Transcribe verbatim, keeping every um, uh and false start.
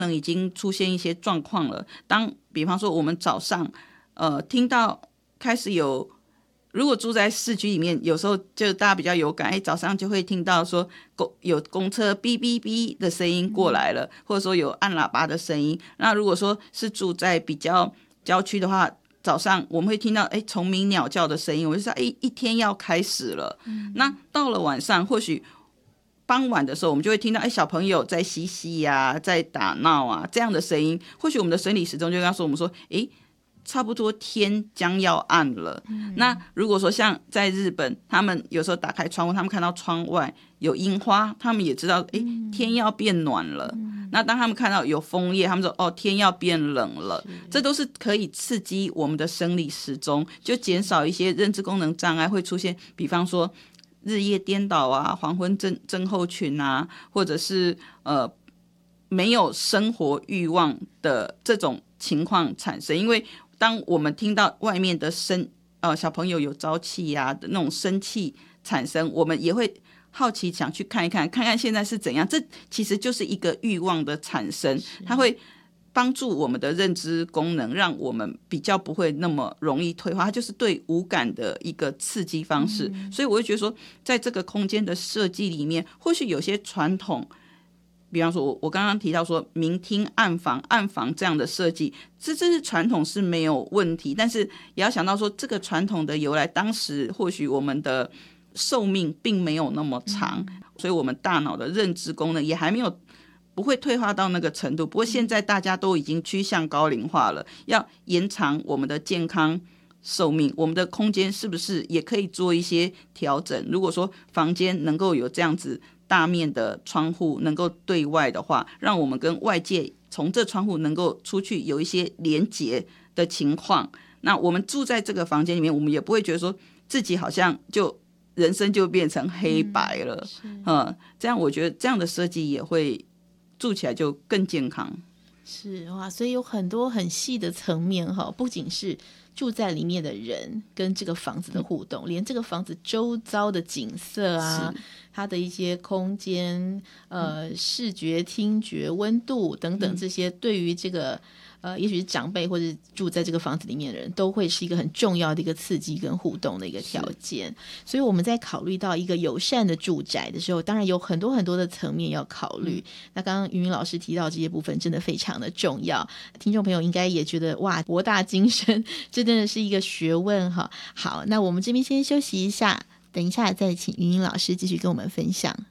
能已经出现一些状况了。当比方说我们早上呃听到开始有，如果住在市区里面，有时候就大家比较有感，哎，早上就会听到说公有公车哔哔哔的声音过来了，或者说有按喇叭的声音。那如果说是住在比较郊区的话，早上我们会听到哎虫鸣鸟叫的声音，我就说哎一天要开始了。嗯、那到了晚上，或许傍晚的时候，我们就会听到哎小朋友在嬉戏呀、啊，在打闹啊这样的声音。或许我们的生理时钟就告诉我们说，哎。差不多天将要暗了、嗯、那如果说像在日本，他们有时候打开窗户，他们看到窗外有樱花，他们也知道诶天要变暖了、嗯、那当他们看到有枫叶，他们说哦天要变冷了，这都是可以刺激我们的生理时钟，就减少一些认知功能障碍会出现，比方说日夜颠倒啊，黄昏症症候群啊，或者是呃没有生活欲望的这种情况产生。因为当我们听到外面的声，呃，小朋友有朝气呀、啊、的那种生气产生，我们也会好奇想去看一看，看看现在是怎样。这其实就是一个欲望的产生，它会帮助我们的认知功能，让我们比较不会那么容易退化。它就是对五感的一个刺激方式。嗯、所以我会觉得说，在这个空间的设计里面，或许有些传统。比方说我我刚刚提到说明厅暗房暗房这样的设计，这这是传统是没有问题，但是也要想到说这个传统的由来，当时或许我们的寿命并没有那么长、嗯、所以我们大脑的认知功能也还没有不会退化到那个程度。不过现在大家都已经趋向高龄化了，要延长我们的健康寿命，我们的空间是不是也可以做一些调整？如果说房间能够有这样子大面的窗户能够对外的话，让我们跟外界从这窗户能够出去有一些连结的情况，那我们住在这个房间里面，我们也不会觉得说自己好像就人生就变成黑白了。嗯，嗯这样我觉得这样的设计也会住起来就更健康。 是哇，所以有很多很细的层面哈，不仅是住在里面的人跟这个房子的互动，嗯、连这个房子周遭的景色啊，它的一些空间、呃、嗯、视觉、听觉、温度等等，这些对于这个、呃，也许是长辈或者住在这个房子里面的人，都会是一个很重要的一个刺激跟互动的一个条件。所以我们在考虑到一个友善的住宅的时候，当然有很多很多的层面要考虑。嗯、那刚刚云云老师提到这些部分，真的非常的重要。听众朋友应该也觉得哇，博大精深，这真的是一个学问哈。好，那我们这边先休息一下，等一下再请云云老师继续跟我们分享。